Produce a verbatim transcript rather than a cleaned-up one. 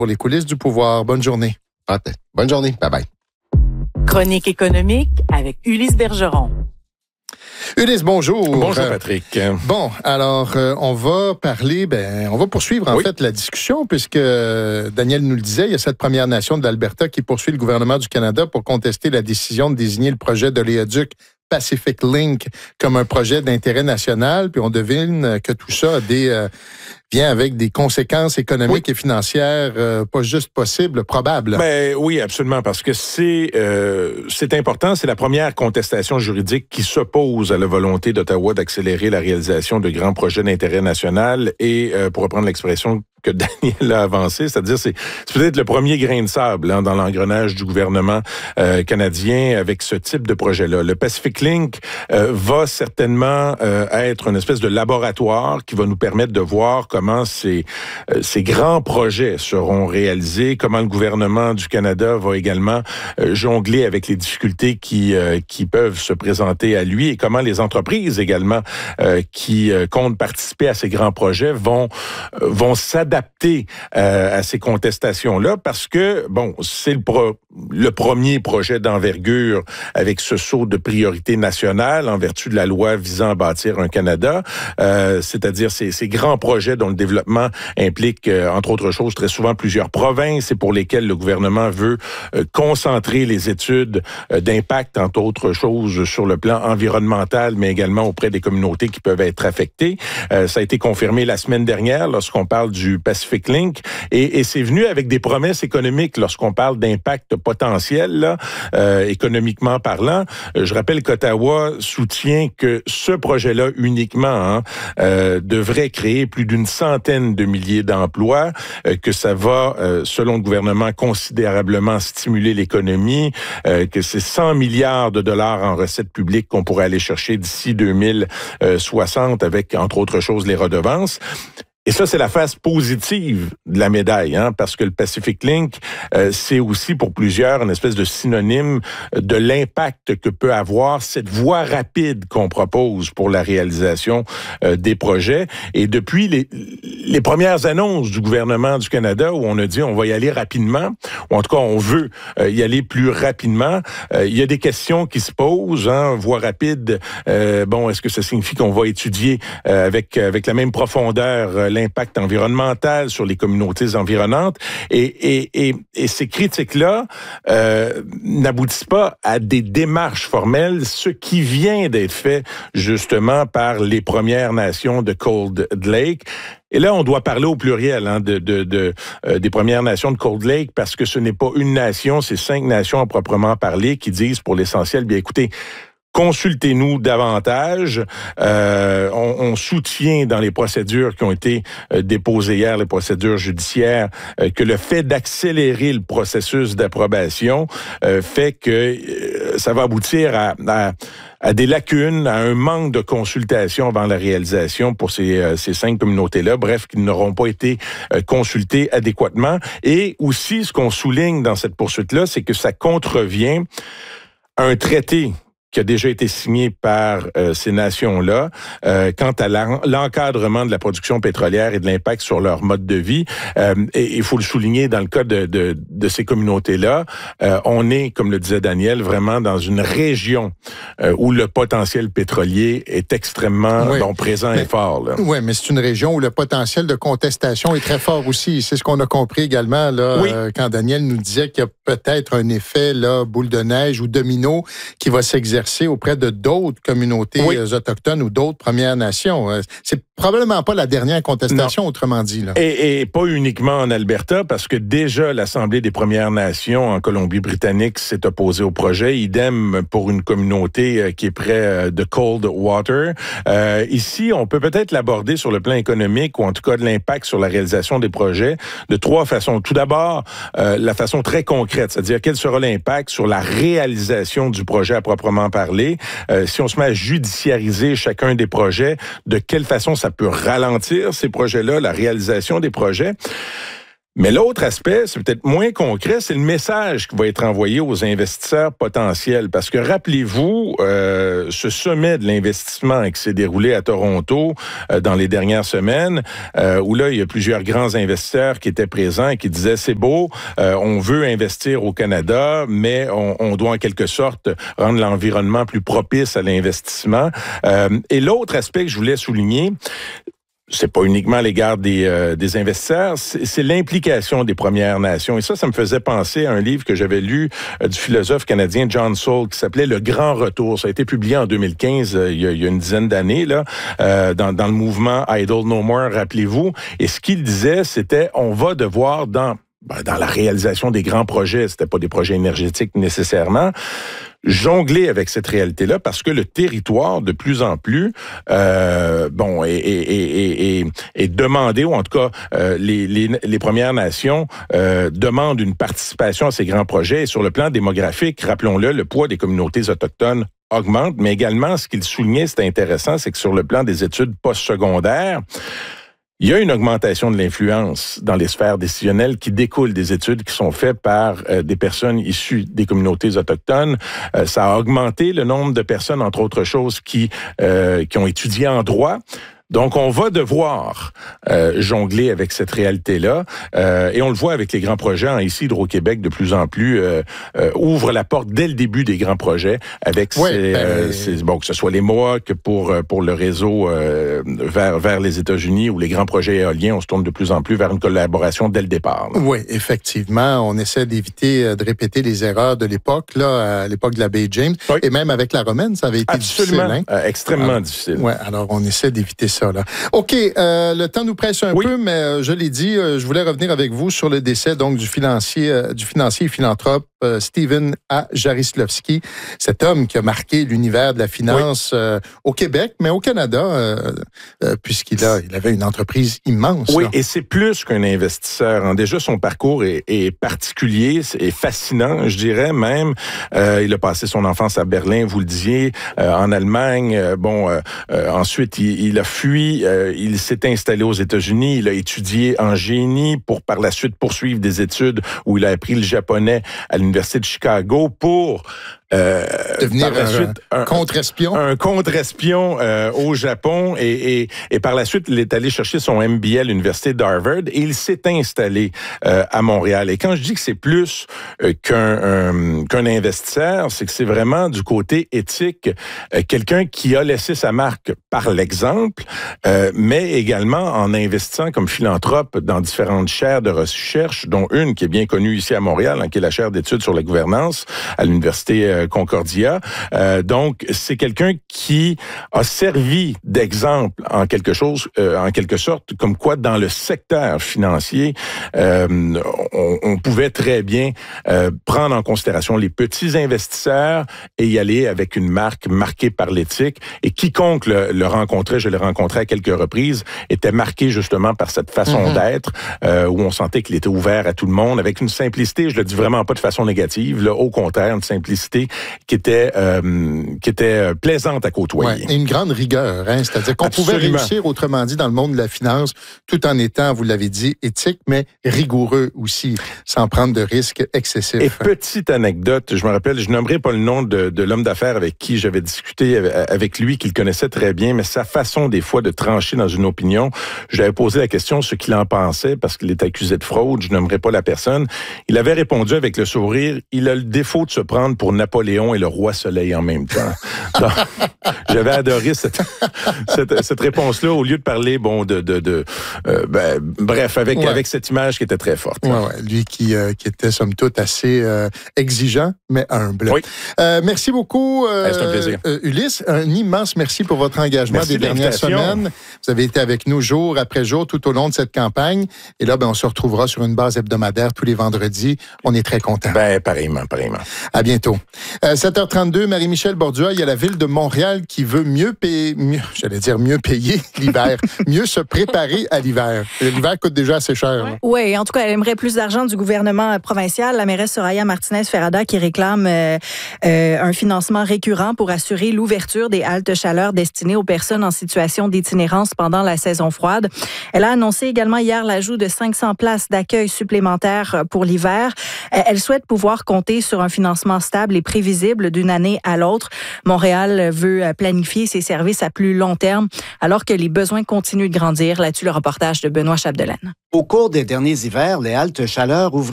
pour les coulisses du pouvoir. Bonne journée. Bonne journée. Bye-bye. Chronique économique avec Ulysse Bergeron. Ulysse, bonjour. Bonjour, Patrick. Bon, alors, euh, on va parler, ben, on va poursuivre en oui. fait la discussion, puisque euh, Daniel nous le disait, il y a cette Première Nation de l'Alberta qui poursuit le gouvernement du Canada pour contester la décision de désigner le projet d'oléoduc Pacific Link comme un projet d'intérêt national, puis on devine que tout ça a des, euh, vient avec des conséquences économiques oui. et financières euh, pas juste possibles, probables. Ben, oui, absolument, parce que c'est euh, c'est important, c'est la première contestation juridique qui s'oppose à la volonté d'Ottawa d'accélérer la réalisation de grands projets d'intérêt national et, euh, pour reprendre l'expression que Daniel a avancé, c'est-à-dire c'est, c'est peut-être le premier grain de sable hein, dans l'engrenage du gouvernement euh, canadien avec ce type de projet-là. Le Pacific Link euh, va certainement euh, être une espèce de laboratoire qui va nous permettre de voir comment ces, euh, ces grands projets seront réalisés, comment le gouvernement du Canada va également euh, jongler avec les difficultés qui, euh, qui peuvent se présenter à lui et comment les entreprises également euh, qui euh, comptent participer à ces grands projets vont, euh, vont s'adapter adapté euh, à ces contestations-là parce que, bon, c'est le, pro, le premier projet d'envergure avec ce saut de priorité nationale en vertu de la loi visant à bâtir un Canada, euh, c'est-à-dire ces, ces grands projets dont le développement implique, euh, entre autres choses, très souvent plusieurs provinces et pour lesquelles le gouvernement veut euh, concentrer les études euh, d'impact, entre autres choses, sur le plan environnemental, mais également auprès des communautés qui peuvent être affectées. Euh, ça a été confirmé la semaine dernière lorsqu'on parle du Pacific Link et, et c'est venu avec des promesses économiques lorsqu'on parle d'impact potentiel, là, euh, économiquement parlant. Euh, je rappelle qu'Ottawa soutient que ce projet-là uniquement hein, euh, devrait créer plus d'une centaine de milliers d'emplois, euh, que ça va, euh, selon le gouvernement, considérablement stimuler l'économie, euh, que c'est cent milliards de dollars en recettes publiques qu'on pourrait aller chercher d'ici deux mille soixante avec, entre autres choses, les redevances. Et ça, c'est la face positive de la médaille, hein, parce que le Pacific Link, euh, c'est aussi pour plusieurs une espèce de synonyme de l'impact que peut avoir cette voie rapide qu'on propose pour la réalisation euh, des projets. Et depuis les, les premières annonces du gouvernement du Canada, où on a dit on va y aller rapidement, ou en tout cas on veut euh, y aller plus rapidement, euh, il y a des questions qui se posent. Hein, voie rapide, euh, bon, est-ce que ça signifie qu'on va étudier euh, avec avec la même profondeur euh, l'impact environnemental sur les communautés environnantes et, et, et, et ces critiques-là euh, n'aboutissent pas à des démarches formelles, ce qui vient d'être fait justement par les Premières Nations de Cold Lake. Et là, on doit parler au pluriel hein, de, de, de, euh, des Premières Nations de Cold Lake parce que ce n'est pas une nation, c'est cinq nations à proprement parler qui disent pour l'essentiel, bien écoutez, consultez-nous davantage. Euh, on, on soutient dans les procédures qui ont été euh, déposées hier, les procédures judiciaires, euh, que le fait d'accélérer le processus d'approbation euh, fait que euh, ça va aboutir à, à, à des lacunes, à un manque de consultation avant la réalisation pour ces, euh, ces cinq communautés-là. Bref, qui n'auront pas été euh, consultés adéquatement. Et aussi, ce qu'on souligne dans cette poursuite-là, c'est que ça contrevient à un traité qui a déjà été signé par euh, ces nations-là, euh, quant à l'encadrement de la production pétrolière et de l'impact sur leur mode de vie. Euh, et il faut le souligner, dans le cas de, de, de ces communautés-là, euh, on est, comme le disait Daniel, vraiment dans une région euh, où le potentiel pétrolier est extrêmement oui. bon, présent mais, et fort. Oui, mais c'est une région où le potentiel de contestation est très fort aussi. C'est ce qu'on a compris également là, oui. euh, quand Daniel nous disait qu'il y a peut-être un effet là, boule de neige ou domino qui va s'exercer auprès de d'autres communautés oui. autochtones ou d'autres Premières Nations. C'est probablement pas la dernière contestation, non. autrement dit. Là. Et, et pas uniquement en Alberta, parce que déjà l'Assemblée des Premières Nations en Colombie-Britannique s'est opposée au projet. Idem pour une communauté qui est près de Coldwater. Euh, ici, on peut peut-être l'aborder sur le plan économique ou en tout cas de l'impact sur la réalisation des projets de trois façons. Tout d'abord, euh, la façon très concrète, c'est-à-dire quel sera l'impact sur la réalisation du projet à proprement parler. Euh, si on se met à judiciariser chacun des projets, de quelle façon ça peut ralentir ces projets-là, la réalisation des projets. Mais l'autre aspect, c'est peut-être moins concret, c'est le message qui va être envoyé aux investisseurs potentiels. Parce que rappelez-vous, euh, ce sommet de l'investissement qui s'est déroulé à Toronto euh, dans les dernières semaines, euh, où là, il y a plusieurs grands investisseurs qui étaient présents et qui disaient, c'est beau, euh, on veut investir au Canada, mais on, on doit en quelque sorte rendre l'environnement plus propice à l'investissement. Euh, et l'autre aspect que je voulais souligner, c'est pas uniquement à l'égard des, euh, des investisseurs, c'est, c'est l'implication des Premières Nations. Et ça, ça me faisait penser à un livre que j'avais lu euh, du philosophe canadien John Saul qui s'appelait Le Grand Retour. Ça a été publié en deux mille quinze, euh, il, y a, il y a une dizaine d'années, là, euh, dans, dans le mouvement Idle No More, rappelez-vous. Et ce qu'il disait, c'était on va devoir, dans, ben, dans la réalisation des grands projets, c'était pas des projets énergétiques nécessairement, jongler avec cette réalité-là parce que le territoire, de plus en plus, euh, bon, est, est, est, est, est demandé, ou en tout cas, euh, les, les, les Premières Nations euh, demandent une participation à ces grands projets. Et sur le plan démographique, rappelons-le, le poids des communautés autochtones augmente, mais également, ce qu'il soulignait, c'est intéressant, c'est que sur le plan des études postsecondaires, il y a une augmentation de l'influence dans les sphères décisionnelles qui découle des études qui sont faites par euh, des personnes issues des communautés autochtones. Euh, ça a augmenté le nombre de personnes, entre autres choses, qui, euh, qui ont étudié en droit. Donc, on va devoir euh, jongler avec cette réalité-là. Euh, et on le voit avec les grands projets. Hein, ici, Hydro-Québec, de plus en plus, euh, euh, ouvre la porte dès le début des grands projets avec ouais, ces, ben, euh, ces, bon, que ce soit les Mohawks pour, pour le réseau euh, vers, vers les États-Unis ou les grands projets éoliens. On se tourne de plus en plus vers une collaboration dès le départ. Là. Oui, effectivement. On essaie d'éviter de répéter les erreurs de l'époque, là, à l'époque de la baie James. Oui. Et même avec la romaine, ça avait été Absolument, difficile. Hein? Euh, extrêmement alors, difficile. Oui, alors on essaie d'éviter ça. Là. OK, euh, le temps nous presse un oui. peu, mais euh, je l'ai dit, euh, je voulais revenir avec vous sur le décès donc du financier, euh, du financier et philanthrope euh, Stephen A. Jaroslavsky, cet homme qui a marqué l'univers de la finance oui. euh, au Québec, mais au Canada, euh, euh, puisqu'il a, il avait une entreprise immense. Oui, là. Et c'est plus qu'un investisseur. Hein. Déjà, son parcours est, est particulier, est fascinant, je dirais même. Euh, il a passé son enfance à Berlin, vous le disiez, euh, en Allemagne. Euh, bon, euh, euh, ensuite, il, il a fui. Euh, il s'est installé aux États-Unis. Il a étudié en génie pour par la suite poursuivre des études où il a appris le japonais à l'Université de Chicago pour Euh, devenir par la un, suite, un contre-espion. Un contre-espion euh, au Japon et, et, et par la suite, il est allé chercher son M B A à l'Université d'Harvard et il s'est installé euh, à Montréal. Et quand je dis que c'est plus euh, qu'un, un, qu'un investisseur, c'est que c'est vraiment du côté éthique, euh, quelqu'un qui a laissé sa marque par l'exemple, euh, mais également en investissant comme philanthrope dans différentes chaires de recherche, dont une qui est bien connue ici à Montréal, hein, qui est la chaire d'études sur la gouvernance à l'Université euh, Concordia. Euh, donc, c'est quelqu'un qui a servi d'exemple en quelque chose, euh, en quelque sorte, comme quoi dans le secteur financier, euh, on, on pouvait très bien euh, prendre en considération les petits investisseurs et y aller avec une marque marquée par l'éthique. Et quiconque le, le rencontrait, je l'ai rencontré à quelques reprises, était marqué justement par cette façon mm-hmm. d'être, euh, où on sentait qu'il était ouvert à tout le monde, avec une simplicité, je le dis vraiment pas de façon négative, là, au contraire, une simplicité qui était euh, qui était plaisante à côtoyer. Ouais, et une grande rigueur, hein, c'est-à-dire qu'on Absolument. pouvait réussir, autrement dit, dans le monde de la finance, tout en étant, vous l'avez dit, éthique, mais rigoureux aussi, sans prendre de risques excessifs. Et petite anecdote, je me rappelle, je nommerai pas le nom de, de l'homme d'affaires avec qui j'avais discuté avec lui, qu'il connaissait très bien, mais sa façon des fois de trancher dans une opinion, j'avais posé la question ce qu'il en pensait, parce qu'il est accusé de fraude, je nommerai pas la personne. Il avait répondu avec le sourire, il a le défaut de se prendre pour Napoléon et le roi Soleil en même temps. Donc, j'avais adoré cette, cette, cette réponse-là, au lieu de parler, bon, de, de, de euh, ben, bref, avec, ouais. avec cette image qui était très forte. Ouais, ouais. Lui qui, euh, qui était, somme toute, assez euh, exigeant, mais humble. Oui. Euh, merci beaucoup, euh, hey, c'est un plaisir. Euh, Ulysse. Un immense merci pour votre engagement merci des de dernières semaines. Vous avez été avec nous jour après jour tout au long de cette campagne. Et là, ben, on se retrouvera sur une base hebdomadaire tous les vendredis. On est très contents. Ben, pareillement, pareillement. À bientôt. Euh, sept heures trente-deux, Marie-Michel Bordua, il y a la ville de Montréal qui veut mieux payer, mieux, j'allais dire mieux payer l'hiver, mieux se préparer à l'hiver. L'hiver coûte déjà assez cher. Oui, ouais, en tout cas, elle aimerait plus d'argent du gouvernement provincial. La mairesse Soraya Martinez-Ferrada qui réclame euh, euh, un financement récurrent pour assurer l'ouverture des haltes chaleur destinées aux personnes en situation d'itinérance pendant la saison froide. Elle a annoncé également hier l'ajout de cinq cents places d'accueil supplémentaires pour l'hiver. Elle souhaite pouvoir compter sur un financement stable et prévisible d'une année à l'autre. Montréal veut planifier ses services à plus long terme alors que les besoins continuent de grandir. Là-dessus, le reportage de Benoît Chapdelaine. Au cours des derniers hivers, les haltes chaleur ouvraient